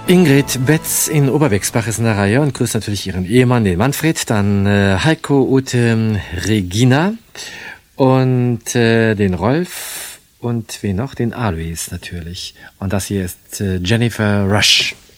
Ingrid Betz in Oberwechsbach ist in der Reihe und grüßt natürlich ihren Ehemann, den Manfred, dann Heiko, Ute, Regina und den Rolf und wen noch? Den Alois natürlich. Und das hier ist Jennifer Rush.